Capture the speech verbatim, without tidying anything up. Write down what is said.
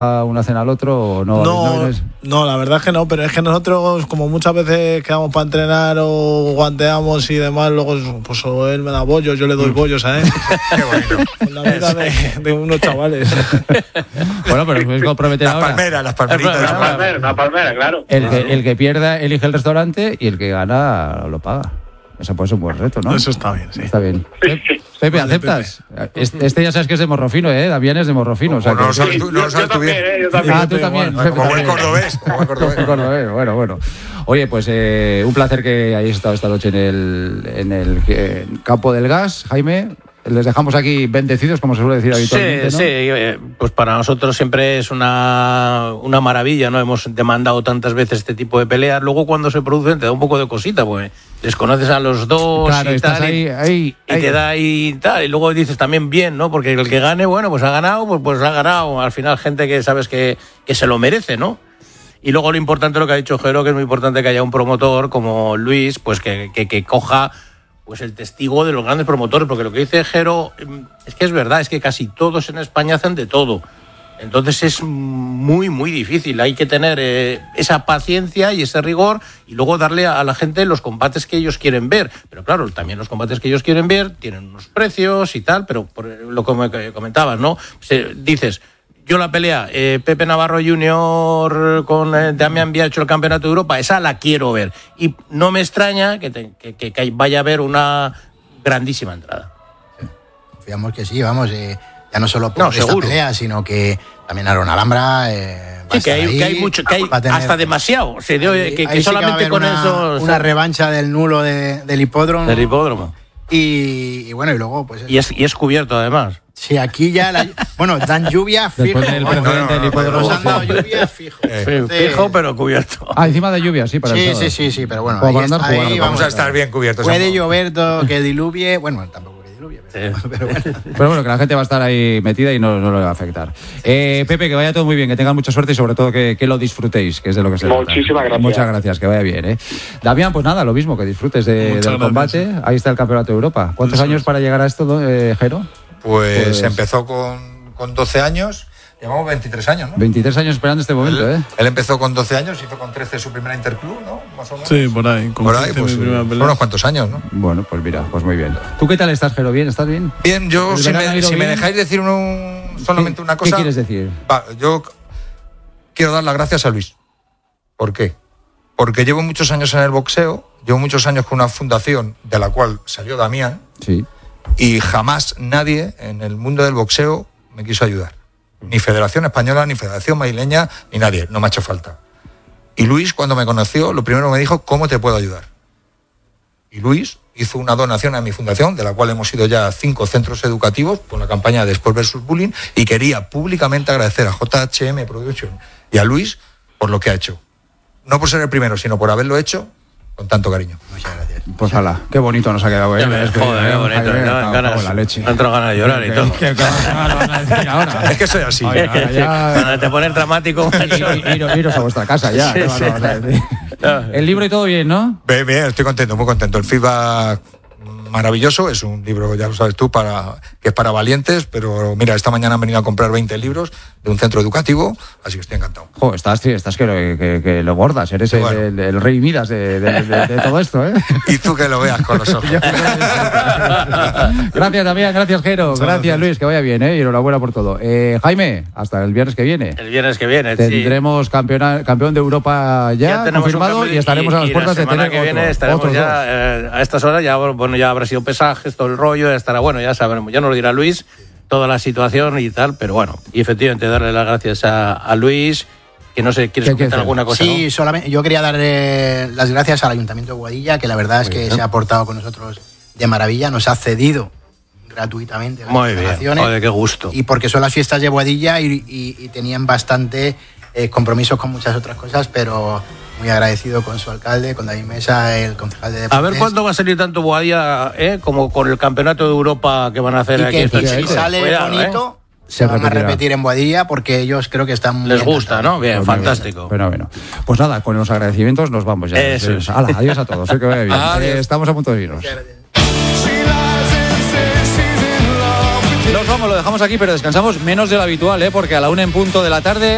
una cena al otro o no? No, no, es... no, la verdad es que no, pero es que nosotros, como muchas veces quedamos para entrenar o guanteamos y demás, luego pues o él me da bollos, yo le doy bollos a él. Qué bonito. Con la vida de, de unos chavales. Bueno, pero podéis comprometer las ahora. palmeras, las palmeritas. Una palmera, una palmera, claro. El que, el que pierda elige el restaurante y el que gana lo paga. Eso puede ser un buen reto, ¿no? Eso está bien, sí. Está bien. Pepe, ¿aceptas? Pepe. Este, este ya sabes que es de Morrofino, ¿eh? Damián es de Morrofino. O sea, no lo sabes Sí, tú, no yo, lo sabes yo tú bien. también, eh, yo también. Ah, tú también. Bueno, Como buen cordobés. Como buen cordobés. Cordobés, bueno, bueno. Oye, pues eh, un placer que hayáis estado esta noche en el, en el eh, campo del gas, Jaime. Les dejamos aquí bendecidos, como se suele decir habitualmente, Sí, ¿no? sí, eh, pues para nosotros siempre es una, una maravilla, ¿no? Hemos demandado tantas veces este tipo de peleas, luego cuando se producen te da un poco de cosita, pues les conoces a los dos Claro, y estás tal, ahí, y, ahí, y ahí. te da y tal, y luego dices también bien, ¿no? Porque el que gane, bueno, pues ha ganado, pues, pues ha ganado, al final gente que sabes que, que se lo merece, ¿no? Y luego lo importante, lo que ha dicho Jero, que es muy importante que haya un promotor como Luis, pues que, que, que coja pues el testigo de los grandes promotores, porque lo que dice Jero es que es verdad, es que casi todos en España hacen de todo. Entonces es muy, muy difícil. Hay que tener eh, esa paciencia y ese rigor y luego darle a, a la gente los combates que ellos quieren ver. Pero claro, también los combates que ellos quieren ver tienen unos precios y tal, pero por lo que me comentabas, ¿no? Se, dices... Yo la pelea, eh, Pepe Navarro junior con eh, Damián Villa ha hecho el Campeonato de Europa, esa la quiero ver. Y no me extraña que, te, que, que, que vaya a haber una grandísima entrada. Confiamos que sí, vamos, eh, ya no solo por No, esta seguro. pelea, sino que también Aaron Alhambra eh, va a Sí, que estar hay, ahí, que hay mucho, que hay va a tener- hasta demasiado. Se dio, ahí- que, ahí que sí que va a solamente haber con una, eso. una revancha del nulo de- del hipódromo. Del hipódromo. Y, y bueno, y luego, pues Y es, y es cubierto además. si aquí ya la, bueno, dan lluvia fijo. Después del bueno, precedente del hipódromo. nos han dado lluvia fijo. Entonces- Fijo, pero cubierto. Ah, encima de lluvia, sí, para el Sí, sábado. sí, sí, sí, pero bueno, Como ahí para está- andar ahí jugando. vamos Vamos a estar bien cubiertos. Puede ambos. llover, todo, que diluvie, bueno, tampoco que diluvie, pero, Sí. pero bueno. Pero bueno, que la gente va a estar ahí metida y no, no le va a afectar. Eh, Pepe, que vaya todo muy bien, que tengan mucha suerte y sobre todo que, que lo disfrutéis, que es de lo que se trata. Muchísimas gracias. Muchas gracias, que vaya bien. ¿eh? Damián, pues nada, lo mismo, que disfrutes de, Muchas del gracias. combate. Ahí está el Campeonato de Europa. ¿Cuántos Eso años es. para llegar a esto, eh, Jero? Pues, Pues- empezó con, con doce años, llevamos veintitrés años, ¿no? veintitrés años esperando este momento, él, ¿eh? él empezó con doce años, hizo con trece su primera interclub, ¿no? Más o menos. Sí, por ahí. Con Por ahí, quince pues mi primera son pelea. unos cuantos años, ¿no? Bueno, pues mira, pues muy bien. ¿Tú qué tal estás, Jero? ¿Bien? ¿Estás bien? Bien, yo, ¿El si verano ha me, ido si me bien? dejáis decir un- solamente ¿Qué- una cosa. ¿Qué quieres decir? Va, yo quiero dar las gracias a Luis. ¿Por qué? Porque llevo muchos años en el boxeo, llevo muchos años con una fundación de la cual salió Damián, Sí. y jamás nadie en el mundo del boxeo me quiso ayudar. Ni Federación Española, ni Federación Madrileña, ni nadie. No me ha hecho falta. Y Luis, cuando me conoció, lo primero me dijo, ¿cómo te puedo ayudar? Y Luis hizo una donación a mi fundación, de la cual hemos ido ya a cinco centros educativos con la campaña de Sport versus Bullying, y quería públicamente agradecer a J H M Production y a Luis por lo que ha hecho. No por ser el primero, sino por haberlo hecho con tanto cariño. Muchas gracias. Pues ala, qué bonito nos ha quedado, ¿eh? Ya ves, Es que, joder, qué eh, bonito, Jaime, ¿no? cago en Ganas- la leche. me han entrado ganas de llorar y ¿Qué- todo. qué- qué- qué van a decir ahora? Es que soy así. Oye, ahora ya- Cuando te pones dramático, macho. Ir- ir- Iros a vuestra casa ya. Sí, ¿qué sí. vamos a decir? El libro y todo bien, ¿no? Bien, bien, estoy contento, muy contento. El feedback maravilloso, es un libro, ya lo sabes tú, para que es para valientes, pero mira, esta mañana han venido a comprar veinte libros de un centro educativo, así que estoy encantado. Jo, estás, tío, estás que, lo- que, que lo bordas, eres Sí, el, bueno. el- el rey Midas de, de- de- de todo esto, ¿eh? Y tú que lo veas con los ojos. Gracias, Damián, gracias, Jero, Muchas gracias, gracias. Luis, que vaya bien, ¿eh? Y enhorabuena por todo. Eh, Jaime, hasta el viernes que viene. El viernes que viene, sí. Tendremos campeona- campeón de Europa ya, tenemos un confirmado cambio y estaremos y- a las y puertas la de semana tener que viene otro, estaremos otros ya dos. eh, a estas horas ya bueno ya habrá sido pesajes todo el rollo, ya estará bueno, ya sabremos, ya nos lo dirá Luis toda la situación y tal, pero bueno, y efectivamente darle las gracias a, a Luis, que no sé, ¿quieres ¿Qué quieres comentar alguna cosa? Sí, ¿no? solamente yo quería darle las gracias al Ayuntamiento de Boadilla, que la verdad es Muy que bien. se ha portado con nosotros de maravilla, nos ha cedido gratuitamente las Muy bien, instalaciones. joder, qué gusto. Y porque son las fiestas de Boadilla y, y- y tenían bastante eh, compromisos con muchas otras cosas, pero muy agradecido con su alcalde, con David Mesa, el concejal de A deportes. ver cuándo va a salir tanto Boadilla, ¿eh? Como con el campeonato de Europa que van a hacer Y aquí que, estos y si chicos. sale Cuidado, ¿eh? bonito, Se se van a repetirá. repetir en Boadilla porque ellos creo que están muy Les gusta, encantados. ¿no? Bien, Pues muy fantástico. bien, fenómeno. Pues nada, con los agradecimientos nos vamos ya. Eso es. Hala, adiós a todos, eh, que vaya bien. Adiós. Eh, estamos a punto de irnos. Muchas gracias. Nos vamos, lo dejamos aquí, pero descansamos menos de lo habitual, ¿eh? Porque a la una en punto de la tarde